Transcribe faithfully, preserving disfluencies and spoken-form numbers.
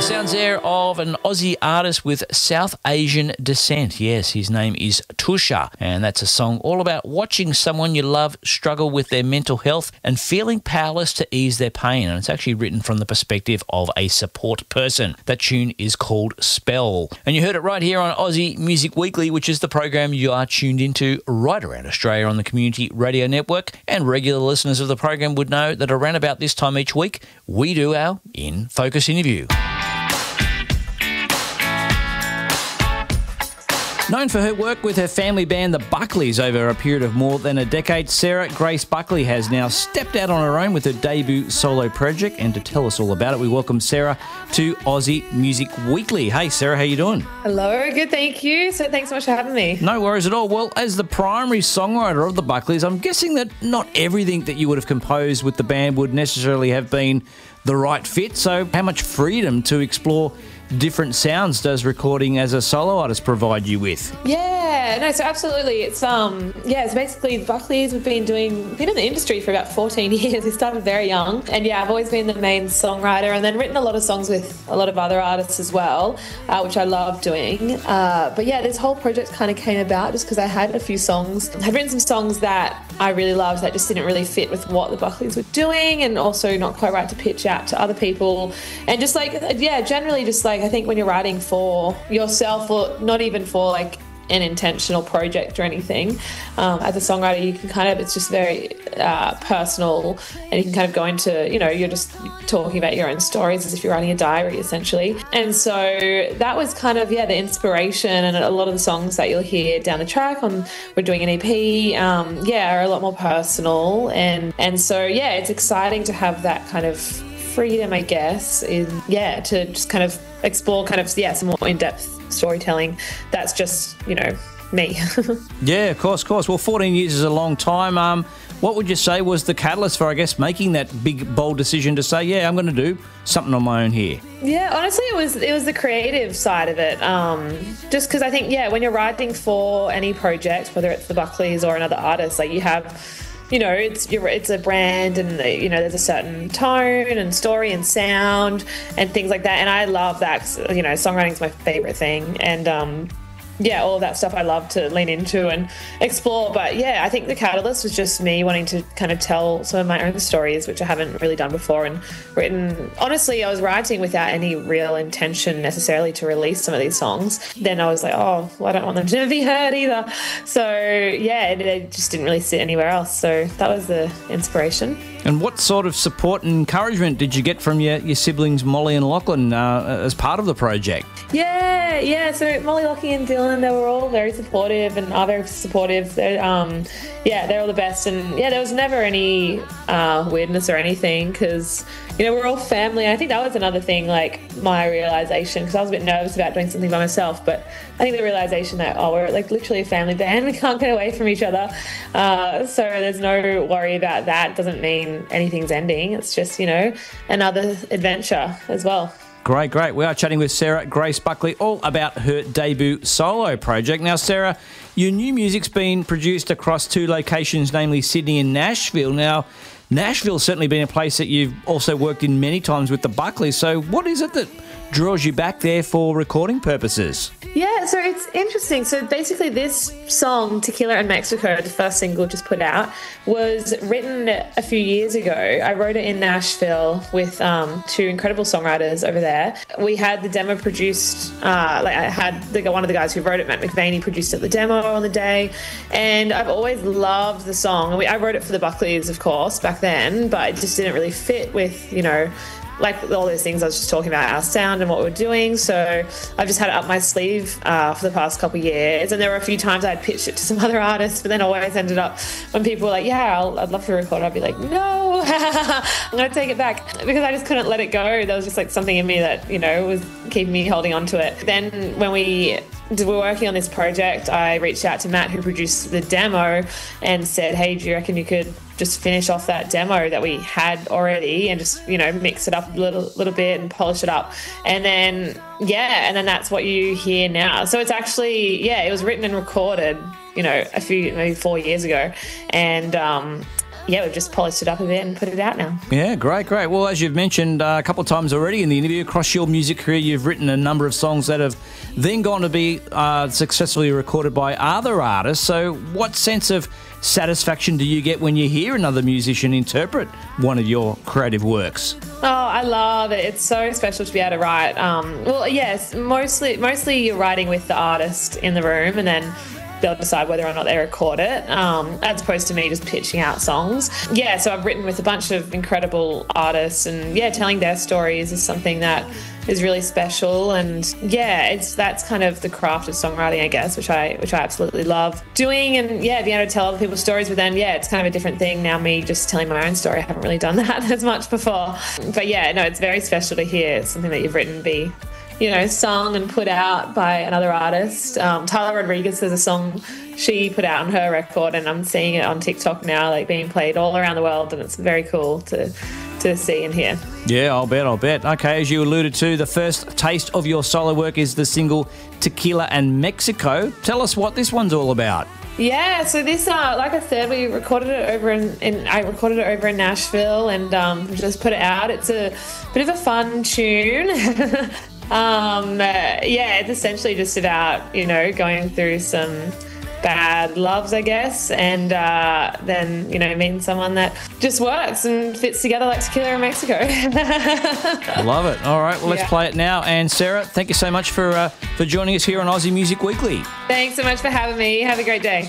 Sounds there of an Aussie artist with South Asian descent. Yes, his name is Tusha, and that's a song all about watching someone you love struggle with their mental health and feeling powerless to ease their pain. And it's actually written from the perspective of a support person. That tune is called Spell. And you heard it right here on Aussie Music Weekly, which is the program you are tuned into right around Australia on the Community Radio Network. And regular listeners of the program would know that around about this time each week, we do our In Focus interview. Known for her work with her family band, the Buckleys, over a period of more than a decade, Sarah Grace Buckley has now stepped out on her own with her debut solo project. And to tell us all about it, we welcome Sarah to Aussie Music Weekly. Hey, Sarah, how you doing? Hello, good, thank you. So thanks so much for having me. No worries at all. Well, as the primary songwriter of the Buckleys, I'm guessing that not everything that you would have composed with the band would necessarily have been the right fit. So how much freedom to explore different sounds does recording as a solo artist provide you with? Yeah, no, so absolutely. It's um, yeah, it's basically the Buckleys. We've been doing, been in the industry for about fourteen years. We started very young, and yeah, I've always been the main songwriter, and then written a lot of songs with a lot of other artists as well, uh, which I love doing. Uh, but yeah, this whole project kind of came about just because I had a few songs, I had written some songs that I really loved that just didn't really fit with what the Buckleys were doing, and also not quite right to pitch out to other people, and just like yeah, generally just like. I think when you're writing for yourself, or not even for like an intentional project or anything, um, as a songwriter, you can kind of, it's just very uh, personal, and you can kind of go into, you know, you're just talking about your own stories as if you're writing a diary essentially. And so that was kind of, yeah, the inspiration, and a lot of the songs that you'll hear down the track on, we're doing an E P, um, yeah, are a lot more personal. And, and so, yeah, it's exciting to have that kind of freedom, I guess, in, yeah, to just kind of explore kind of, yeah, some more in-depth storytelling. That's just, you know, me. Yeah, of course, of course. Well, fourteen years is a long time. Um, what would you say was the catalyst for, I guess, making that big, bold decision to say, yeah, I'm going to do something on my own here? Yeah, honestly, it was it was the creative side of it. Um, just because I think, yeah, when you're writing for any project, whether it's the Buckleys or another artist, like you have, you know, it's you're, it's a brand, and you know, there's a certain tone and story and sound and things like that. And I love that. 'Cause, you know, songwriting is my favorite thing, and um, yeah, all of that stuff I love to lean into and explore. But yeah, I think the catalyst was just me wanting to kind of tell some of my own stories, which I haven't really done before, and written. Honestly, I was writing without any real intention necessarily to release some of these songs. Then I was like, oh, well, I don't want them to be heard either. So yeah, it, it just didn't really sit anywhere else. So that was the inspiration. And what sort of support and encouragement did you get from your, your siblings, Molly and Lachlan, uh, as part of the project? Yeah, yeah. So Molly, Lockie and Dylan, they were all very supportive and are very supportive. They're, um, yeah, they're all the best. And yeah, there was never any uh, weirdness or anything, because, you know, we're all family. I think that was another thing, like my realization, because I was a bit nervous about doing something by myself, but I think the realization that, oh, we're like literally a family band. We can't get away from each other. Uh, so there's no worry about that. It doesn't mean anything's ending. It's just, you know, another adventure as well. Great, great. We are chatting with Sarah Grace Buckley all about her debut solo project. Now, Sarah, your new music's been produced across two locations, namely Sydney and Nashville. Now, Nashville's certainly been a place that you've also worked in many times with the Buckleys. So what is it that draws you back there for recording purposes? Yeah, so it's interesting. So basically this song, Tequila and Mexico, the first single just put out, was written a few years ago. I wrote it in Nashville with um, two incredible songwriters over there. We had the demo produced, uh, like I had the, one of the guys who wrote it, Matt McVaney, produced it the demo on the day. And I've always loved the song. And we, I wrote it for the Buckleys, of course, back then, but it just didn't really fit with, you know, like all those things I was just talking about, our sound and what we're doing. So I've just had it up my sleeve uh, for the past couple of years. And there were a few times I'd pitched it to some other artists, but then always ended up when people were like, yeah, I'll, I'd love to record it, I'd be like, no, I'm going to take it back, because I just couldn't let it go. There was just like something in me that, you know, was keeping me holding on to it. Then when we were working on this project, I reached out to Matt, who produced the demo, and said, hey, do you reckon you could just finish off that demo that we had already and just, you know, mix it up a little little bit and polish it up? And then, yeah, and then that's what you hear now. So it's actually, yeah, it was written and recorded, you know, a few, maybe four years ago. And, um, yeah, we've just polished it up a bit and put it out now. Yeah, great, great. Well, as you've mentioned uh, a couple of times already in the interview, across your music career, you've written a number of songs that have then gone to be uh, successfully recorded by other artists. So what sense of satisfaction do you get when you hear another musician interpret one of your creative works? Oh, I love it. It's so special to be able to write. Um, well, yes, mostly mostly you're writing with the artist in the room, and then they'll decide whether or not they record it, um, as opposed to me just pitching out songs. Yeah, so I've written with a bunch of incredible artists, and yeah, telling their stories is something that is really special. And yeah, it's that's kind of the craft of songwriting, I guess, which I which I absolutely love doing. And yeah, being able to tell other people's stories, but then yeah, it's kind of a different thing now. Me just telling my own story, I haven't really done that as much before. But yeah, no, it's very special to hear something that you've written be, you know, sung and put out by another artist. Um, Tyler Rodriguez has a song she put out on her record, and I'm seeing it on TikTok now, like being played all around the world, and it's very cool to to see and hear. Yeah, I'll bet, I'll bet. Okay, as you alluded to, the first taste of your solo work is the single Tequila and Mexico. Tell us what this one's all about. Yeah, so this, uh, like I said, we recorded it over in, in I recorded it over in Nashville, and um, just put it out. It's a bit of a fun tune. um, uh, yeah, it's essentially just about, you know, going through some bad loves, I guess, and uh, then, you know, meeting someone that just works and fits together like tequila in Mexico. Love it. All right, well, let's yeah. play it now. And Sarah, thank you so much for uh, for joining us here on Aussie Music Weekly. Thanks so much for having me. Have a great day.